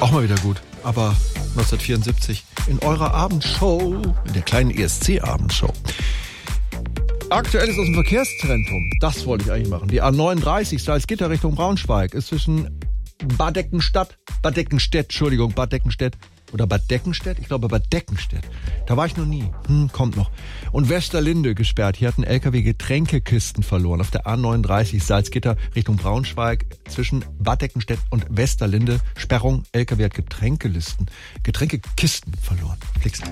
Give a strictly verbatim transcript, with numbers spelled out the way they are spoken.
Auch mal wieder gut. Aber neunzehnhundertvierundsiebzig in eurer Abendshow, in der kleinen E S C-Abendshow. Aktuelles aus dem Verkehrszentrum. Das wollte ich eigentlich machen. Die A neununddreißig Salzgitter Richtung Braunschweig ist zwischen Bad Eckenstadt, Bad Eckenstedt, Entschuldigung, Bad Eckenstedt oder Bad Deckenstedt? Ich glaube Bad Deckenstedt. Da war ich noch nie. Hm, kommt noch. Und Westerlinde gesperrt. Hier hat ein L K W Getränkekisten verloren. Auf der A neununddreißig Salzgitter Richtung Braunschweig zwischen Bad Deckenstedt und Westerlinde. Sperrung. L K W hat Getränkelisten, Getränkekisten verloren. Klickst.